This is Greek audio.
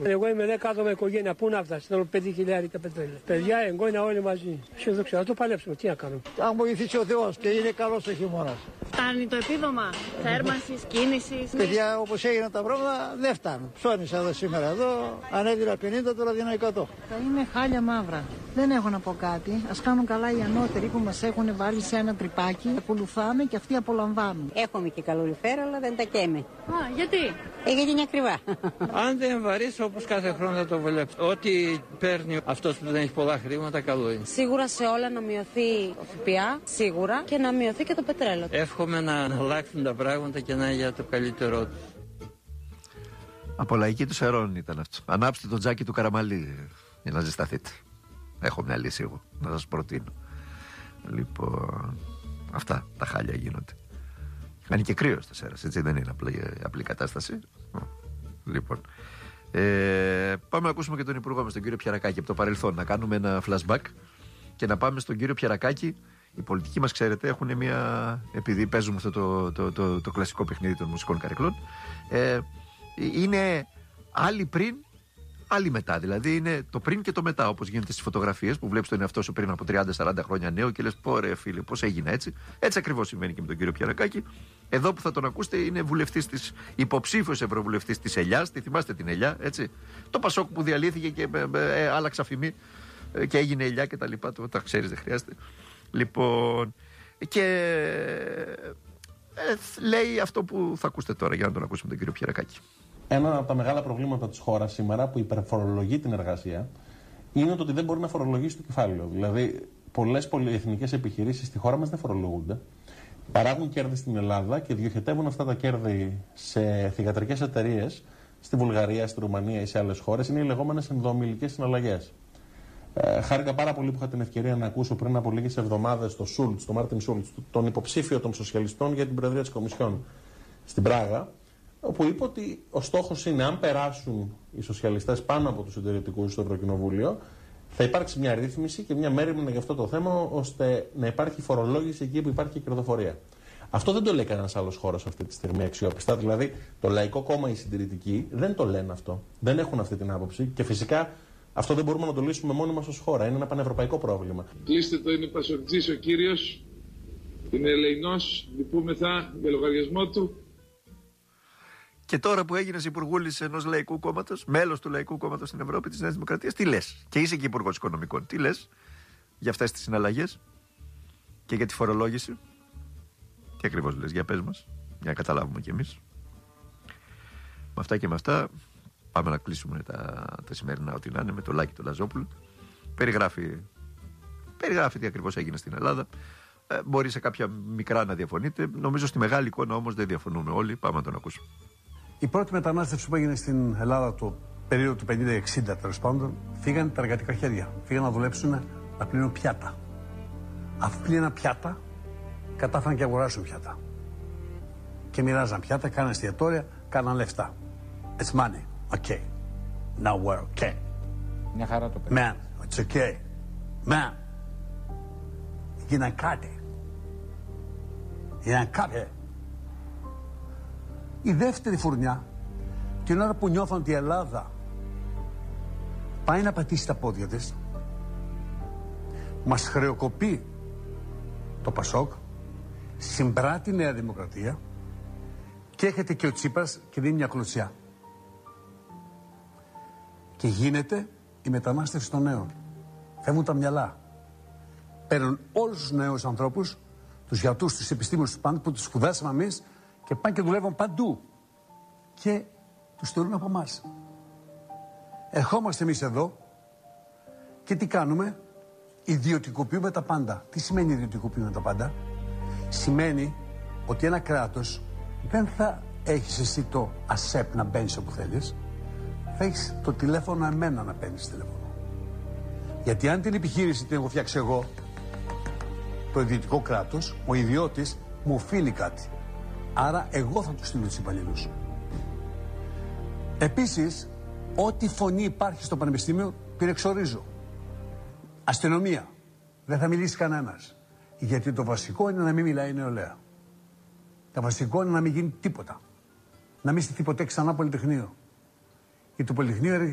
Εγώ είμαι 10 άτομα οικογένεια. Πού να φτάσει, θέλω 5.000 πετρέλαιο. Παιδιά, εγγόνια όλοι μαζί. Αισιοδοξία, θα το παλέψουμε. Τι να κάνουμε. Αν βοηθήσει ο Θεός και είναι καλός ο χειμώνας. Φτάνει το επίδομα θέρμανσης, κίνησης. Παιδιά, όπως έγιναν τα πράγματα, δεν φτάνουν. Ψώνισα εδώ σήμερα εδώ, ανέβηνα 50, τώρα δίνω 100. Θα είναι χάλια μαύρα. Δεν έχω να πω κάτι. Ας κάνουν καλά οι ανώτεροι που μας έχουν βάλει σε ένα τρυπάκι. Ακολουθάμε και αυτοί απολαμβάνουν. Έχουμε και καλοριφέρα, αλλά δεν τα καίμε. Α, γιατί? Γιατί είναι ακριβά. Αν δεν βαρύσει, όπως κάθε χρόνο θα το βλέπει. Ό,τι παίρνει αυτός που δεν έχει πολλά χρήματα, καλό είναι. Σίγουρα σε όλα να μειωθεί ο ΦΠΑ, σίγουρα, και να μειωθεί και το πετρέλαιο. Εύχομαι να αλλάξουν τα πράγματα και να είναι για το καλύτερό του. Από λαϊκή του Σερών ήταν αυτό. Ανάψτε το τζάκι του Καραμαλή για να ζεσταθείτε. Έχω μια λύση εγώ να σας προτείνω. Λοιπόν, αυτά τα χάλια γίνονται. Κάνει και κρύο στα Σέρας, έτσι δεν είναι απλή κατάσταση. Λοιπόν, πάμε να ακούσουμε και τον Υπουργό μας, τον κύριο Πιερακάκη, από το παρελθόν. Να κάνουμε ένα flashback και να πάμε στον κύριο Πιερακάκη. Οι πολιτικοί μας, ξέρετε, έχουν μια. Επειδή παίζουμε αυτό το κλασικό παιχνίδι των μουσικών καρεκλών, είναι άλλοι πριν, άλλοι μετά. Δηλαδή είναι το πριν και το μετά, όπως γίνεται στις φωτογραφίες που βλέπεις τον εαυτό σου πριν από 30-40 χρόνια νέο και λες: Πόρε φίλε, πώς έγινε έτσι. Έτσι ακριβώς συμβαίνει και με τον κύριο Πιερακάκη. Εδώ που θα τον ακούσετε είναι υποψήφιος ευρωβουλευτής της Ελιάς. Τη θυμάστε την Ελιά, έτσι. Το Πασόκ που διαλύθηκε και άλλαξε αφημί και έγινε Ελιά και τα λοιπά. Τα ξέρεις, δεν χρειάζεται. Λοιπόν, και λέει αυτό που θα ακούσετε τώρα, για να τον ακούσουμε τον κύριο Πιερακάκη. Ένα από τα μεγάλα προβλήματα της χώρας σήμερα που υπερφορολογεί την εργασία είναι το ότι δεν μπορεί να φορολογήσει το κεφάλαιο. Δηλαδή, πολλές πολυεθνικές επιχειρήσεις στη χώρα μας δεν φορολογούνται. Παράγουν κέρδη στην Ελλάδα και διοχετεύουν αυτά τα κέρδη σε θυγατρικές εταιρείες στη Βουλγαρία, στη Ρουμανία ή σε άλλες χώρες. Είναι οι λεγόμενες ενδοομιλικές συναλλαγές. Χάρηκα πάρα πολύ που είχα την ευκαιρία να ακούσω πριν από λίγες εβδομάδες τον Μάρτιν Σούλτς, τον υποψήφιο των σοσιαλιστών για την Προεδρία της Κομισιόν στην Πράγα, όπου είπε ότι ο στόχος είναι, αν περάσουν οι σοσιαλιστές πάνω από τους συντηρητικούς στο Ευρωκοινοβούλιο, θα υπάρξει μια ρύθμιση και μια μέρημνα για αυτό το θέμα, ώστε να υπάρχει φορολόγηση εκεί που υπάρχει κερδοφορία. Αυτό δεν το λέει κανένας άλλος χώρος αυτή τη στιγμή αξιόπιστα. Δηλαδή, το Λαϊκό Κόμμα, οι συντηρητικοί δεν το λένε αυτό. Δεν έχουν αυτή την άποψη και φυσικά αυτό δεν μπορούμε να το λύσουμε μόνοι μας ως χώρα. Είναι ένα πανευρωπαϊκό πρόβλημα. Κλείστε το, είναι Πασοκτζής ο κύριος. Είναι ελεηνός, λυπούμεθα για λογαριασμό του. Και τώρα που έγινες υπουργούλης ενός λαϊκού κόμματος, μέλος του Λαϊκού Κόμματος στην Ευρώπη της Νέας Δημοκρατίας, τι λες? Και είσαι και υπουργός οικονομικών. Τι λες για αυτές τις συναλλαγές και για τη φορολόγηση? Τι ακριβώς λες? Για πες μας, για να καταλάβουμε κι εμείς. Με αυτά και με αυτά πάμε να κλείσουμε τα σημερινά ό,τι να είναι με το Λάκη του Λαζόπουλου. Περιγράφει τι ακριβώς έγινε στην Ελλάδα. Μπορεί σε κάποια μικρά να διαφωνείτε. Νομίζω στη μεγάλη εικόνα όμως δεν διαφωνούμε όλοι. Πάμε να τον ακούσουμε. Η πρώτη μετανάστευση που έγινε στην Ελλάδα το περίοδο του 50-60 τέλος πάντων, φύγαν τα εργατικά χέρια. Φύγαν να δουλέψουν να πλύνουν πιάτα. Αφού πλύναν πιάτα, κατάφεραν και αγοράσουν πιάτα. Και μοιράζαν πιάτα, κάναν εστιατόρια, κάναν λεφτά. It's money. Okay. Now we're okay. Μια χαρά το παιδί. Man, it's okay. Man. Γίναν κάτι. Η δεύτερη φουρνιά, την ώρα που νιώθουν ότι η Ελλάδα πάει να πατήσει τα πόδια της, μας χρεοκοπεί το Πασόκ, συμπράττει η Νέα Δημοκρατία και έρχεται και ο Τσίπρας και δίνει μια κλωτσιά. Και γίνεται η μετανάστευση των νέων. Φεύγουν τα μυαλά. Παίρνουν όλους τους νέους ανθρώπους, τους γιατρούς, τους επιστήμονες, τους πάντες που τους σπουδάσαμε εμείς και πάνε και δουλεύουν παντού. Και τους θεωρούν από εμάς. Ερχόμαστε εμείς εδώ και τι κάνουμε? Ιδιωτικοποιούμε τα πάντα. Τι σημαίνει ιδιωτικοποιούμε τα πάντα? Σημαίνει ότι ένα κράτος δεν θα έχεις εσύ το ΑΣΕΠ να μπαίνεις όπου θέλεις. Θα έχεις το τηλέφωνο εμένα να παίρνεις τηλέφωνο. Γιατί αν την επιχείρηση την έχω φτιάξει εγώ, το ιδιωτικό κράτος, ο ιδιώτης μου οφείλει κάτι. Άρα εγώ θα του στείλω τους υπαλλήλους. Επίσης, ό,τι φωνή υπάρχει στο πανεπιστήμιο την εξορίζω. Αστυνομία. Δεν θα μιλήσει κανένας. Γιατί το βασικό είναι να μην μιλάει η νεολαία. Το βασικό είναι να μην γίνει τίποτα. Να μην στηθεί ποτέ ξανά Πολυτεχνείο. Γιατί το Πολυτεχνείο